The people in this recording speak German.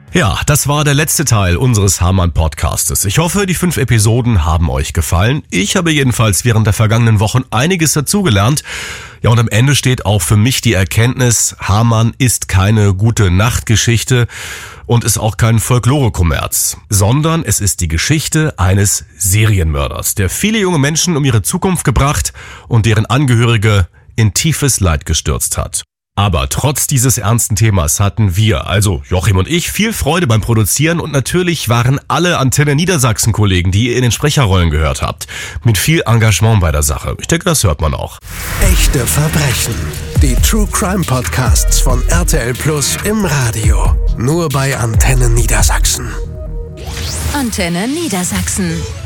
Ja, das war der letzte Teil unseres Hamann-Podcastes. Ich hoffe, die 5 Episoden haben euch gefallen. Ich habe jedenfalls während der vergangenen Wochen einiges dazugelernt. Ja, und am Ende steht auch für mich die Erkenntnis, Hamann ist keine gute Nachtgeschichte und ist auch kein Folklore-Kommerz, sondern es ist die Geschichte eines Serienmörders, der viele junge Menschen um ihre Zukunft gebracht und deren Angehörige in tiefes Leid gestürzt hat. Aber trotz dieses ernsten Themas hatten wir, also Joachim und ich, viel Freude beim Produzieren und natürlich waren alle Antenne Niedersachsen-Kollegen, die ihr in den Sprecherrollen gehört habt, mit viel Engagement bei der Sache. Ich denke, das hört man auch. Echte Verbrechen. Die True Crime Podcasts von RTL Plus im Radio. Nur bei Antenne Niedersachsen. Antenne Niedersachsen.